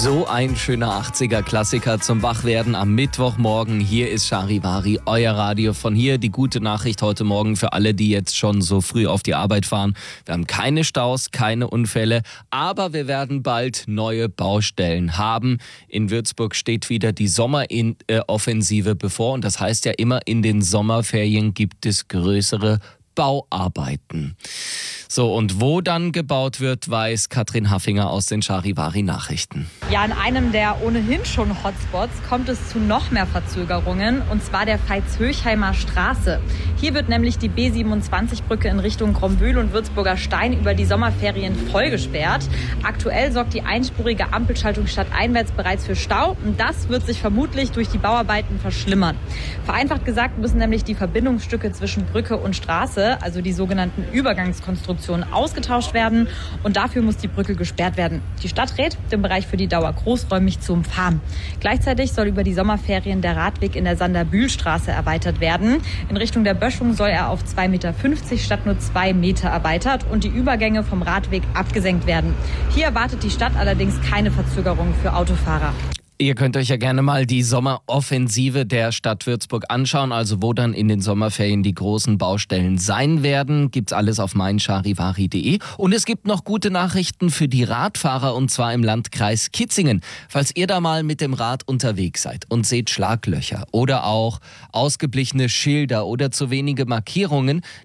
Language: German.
So ein schöner 80er-Klassiker zum Wachwerden am Mittwochmorgen. Hier ist Charivari, euer Radio. Von hier die gute Nachricht heute Morgen für alle, die jetzt schon so früh auf die Arbeit fahren. Wir haben keine Staus, keine Unfälle, aber wir werden bald neue Baustellen haben. In Würzburg steht wieder die Sommeroffensive bevor und das heißt ja immer, in den Sommerferien gibt es größere Bauarbeiten. So, und wo dann gebaut wird, weiß Katrin Haffinger aus den Charivari-Nachrichten. Ja, in einem der ohnehin schon Hotspots kommt es zu noch mehr Verzögerungen, und zwar der Veitshöchheimer Straße. Hier wird nämlich die B27-Brücke in Richtung Grombühl und Würzburger Stein über die Sommerferien vollgesperrt. Aktuell sorgt die einspurige Ampelschaltung stadteinwärts bereits für Stau, und das wird sich vermutlich durch die Bauarbeiten verschlimmern. Vereinfacht gesagt müssen nämlich die Verbindungsstücke zwischen Brücke und Straße, also die sogenannten Übergangskonstruktionen, ausgetauscht werden, und dafür muss die Brücke gesperrt werden. Die Stadt rät, den Bereich für die Dauer großräumig zu umfahren. Gleichzeitig soll über die Sommerferien der Radweg in der Sander-Bühl-Straße erweitert werden. In Richtung der Böschung soll er auf 2,50 Meter statt nur 2 Meter erweitert und die Übergänge vom Radweg abgesenkt werden. Hier erwartet die Stadt allerdings keine Verzögerung für Autofahrer. Ihr könnt euch ja gerne mal die Sommeroffensive der Stadt Würzburg anschauen, also wo dann in den Sommerferien die großen Baustellen sein werden. Gibt's alles auf meincharivari.de. Und es gibt noch gute Nachrichten für die Radfahrer, und zwar im Landkreis Kitzingen. Falls ihr da mal mit dem Rad unterwegs seid und seht Schlaglöcher oder auch ausgeblichene Schilder oder zu wenige Markierungen,